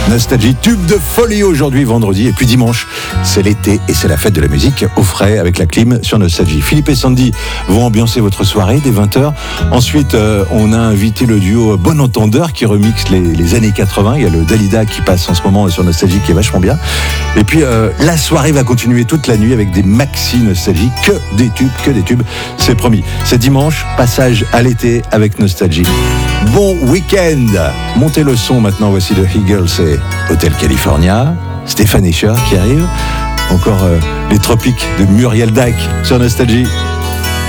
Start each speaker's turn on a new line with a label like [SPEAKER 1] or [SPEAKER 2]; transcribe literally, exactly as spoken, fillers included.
[SPEAKER 1] Nostalgie, tube de folie aujourd'hui, vendredi. Et puis dimanche, c'est l'été et c'est la fête de la musique au frais avec la clim sur Nostalgie. Philippe et Sandy vont ambiancer votre soirée dès vingt heures. Ensuite, euh, on a invité le duo Bon Entendeur qui remixe les, les années quatre-vingts. Il y a le Dalida qui passe en ce moment sur Nostalgie qui est vachement bien. Et puis, euh, la soirée va continuer toute la nuit avec des maxi Nostalgie. Que des tubes, que des tubes. C'est promis. C'est dimanche, passage à l'été avec Nostalgie. Bon week-end. Montez le son maintenant. Voici The Eagles et Hotel California. Stéphane Escher qui arrive. Encore euh, les tropiques de Muriel Dac sur Nostalgie.